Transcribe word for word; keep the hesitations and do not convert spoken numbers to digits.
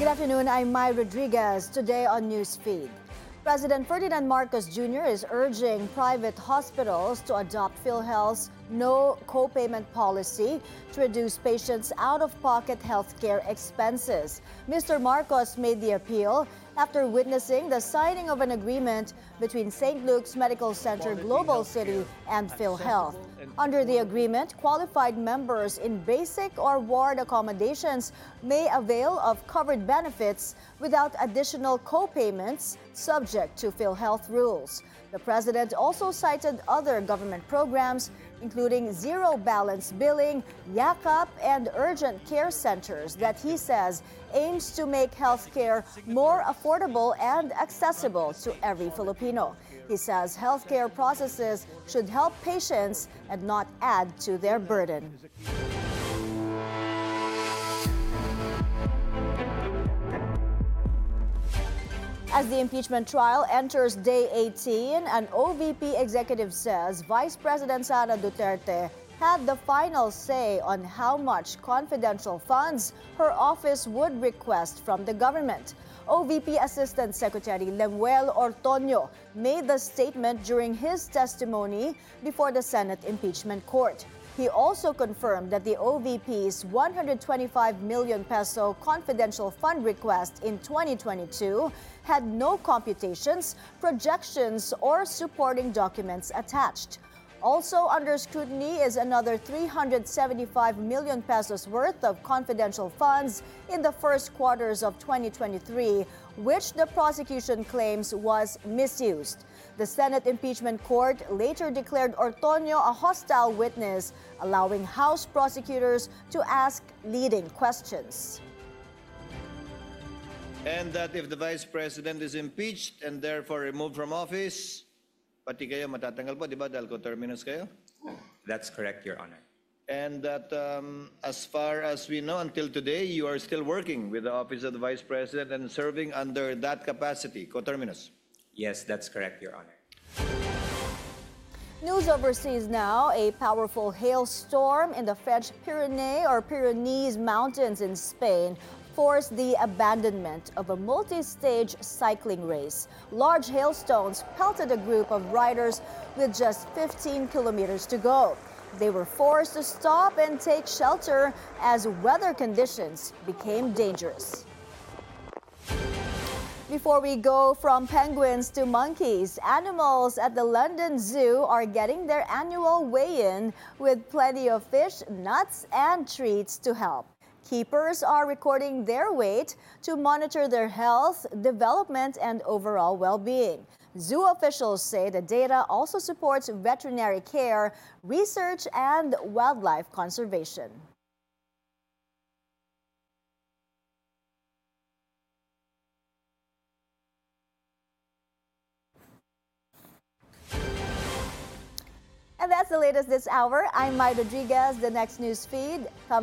Good afternoon, I'm Mai Rodriguez. Today on Newsfeed, President Ferdinand Marcos Junior is urging private hospitals to adopt PhilHealth's no co-payment policy to reduce patients' out-of-pocket healthcare expenses. Mister Marcos made the appeal after witnessing the signing of an agreement between Saint Luke's Medical Center Global City and PhilHealth. Under the agreement, qualified members in basic or ward accommodations may avail of covered benefits without additional co-payments subject to PhilHealth rules. The president also cited other government programs, including zero balance billing, Yakap, and urgent care centers that he says aims to make healthcare more affordable and accessible to every Filipino. He says healthcare processes should help patients and not add to their burden. As the impeachment trial enters day eighteen, an O V P executive says Vice President Sara Duterte had the final say on how much confidential funds her office would request from the government. O V P Assistant Secretary Lemuel Ortonio made the statement during his testimony before the Senate Impeachment Court. He also confirmed that the O V P's one hundred twenty-five million peso confidential fund request in twenty twenty-two had no computations, projections, or supporting documents attached. Also under scrutiny is another three hundred seventy-five million pesos worth of confidential funds in the first quarters of twenty twenty-three, which the prosecution claims was misused. The Senate Impeachment Court later declared Ortonio a hostile witness, allowing House prosecutors to ask leading questions. And that if the Vice President is impeached and therefore removed from office, pati kayo matatanggal po, di ba? Dahil coterminous kayo? That's correct, Your Honor. And that um, as far as we know until today, you are still working with the Office of the Vice President and serving under that capacity, coterminous. Yes, that's correct, Your Honor. News overseas now. A powerful hailstorm in the French Pyrenees or Pyrenees Mountains in Spain forced the abandonment of a multi-stage cycling race. Large hailstones pelted a group of riders with just fifteen kilometers to go. They were forced to stop and take shelter as weather conditions became dangerous. Before we go from penguins to monkeys, animals at the London Zoo are getting their annual weigh-in with plenty of fish, nuts, and treats to help. Keepers are recording their weight to monitor their health, development, and overall well-being. Zoo officials say the data also supports veterinary care, research, and wildlife conservation. And that's the latest this hour. I'm Mai Rodriguez. The next news feed comes